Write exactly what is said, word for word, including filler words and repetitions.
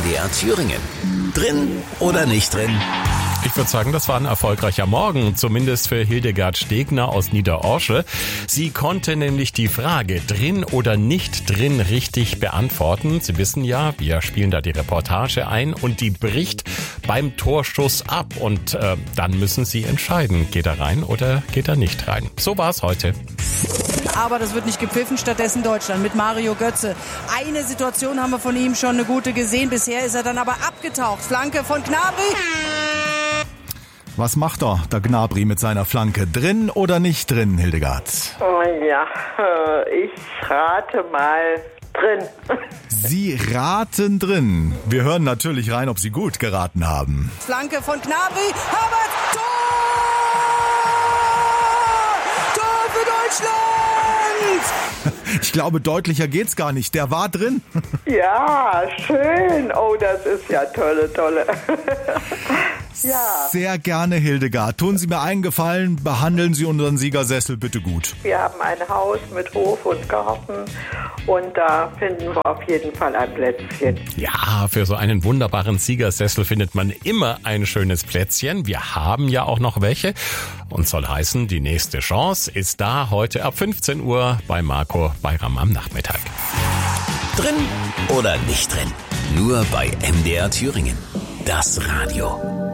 D R Thüringen. Drin oder nicht drin? Ich würde sagen, das war ein erfolgreicher Morgen, zumindest für Hildegard Stegner aus Niederorsche. Sie konnte nämlich die Frage drin oder nicht drin richtig beantworten. Sie wissen ja, wir spielen da die Reportage ein und die bricht beim Torschuss ab. Und äh, dann müssen Sie entscheiden, geht er rein oder geht er nicht rein. So war es heute. Aber das wird nicht gepfiffen, stattdessen Deutschland mit Mario Götze. Eine Situation haben wir von ihm schon eine gute gesehen. Bisher ist er dann aber abgetaucht. Flanke von Gnabry. Was macht er, der Gnabry mit seiner Flanke? Drin oder nicht drin, Hildegard? Ja, ich rate mal drin. Sie raten drin. Wir hören natürlich rein, ob Sie gut geraten haben. Flanke von Gnabry. Havertz, Tor! Tor für Deutschland! Ich glaube, deutlicher geht's gar nicht. Der war drin. Ja, schön. Oh, das ist ja tolle, tolle. Ja. Sehr gerne, Hildegard. Tun Sie mir einen Gefallen, behandeln Sie unseren Siegersessel bitte gut. Wir haben ein Haus mit Hof und Garten und da finden wir auf jeden Fall ein Plätzchen. Ja, für so einen wunderbaren Siegersessel findet man immer ein schönes Plätzchen. Wir haben ja auch noch welche und soll heißen, die nächste Chance ist da heute ab fünfzehn Uhr bei Marco Bayram am Nachmittag. Drin oder nicht drin? Nur bei M D R Thüringen. Das Radio.